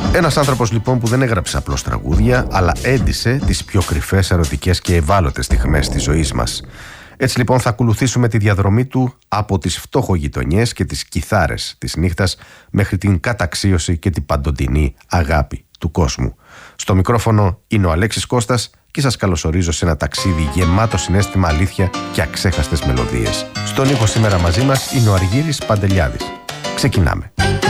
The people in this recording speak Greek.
Ένας άνθρωπος λοιπόν που δεν έγραψε απλώς τραγούδια, αλλά έντισε τις πιο κρυφές, ερωτικές και ευάλωτες στιγμές της ζωής μας. Έτσι λοιπόν θα ακολουθήσουμε τη διαδρομή του από τις φτωχογειτονιές και τις κιθάρες της νύχτας μέχρι την καταξίωση και την παντοτινή αγάπη του κόσμου. Στο μικρόφωνο είναι ο Αλέξης Κώστας και σας καλωσορίζω σε ένα ταξίδι γεμάτο συναίσθημα, αλήθεια και αξέχαστες μελωδίες. Στον ήχο σήμερα μαζί μας είναι ο Αργύρης Παντελιάδης. Ξεκινάμε.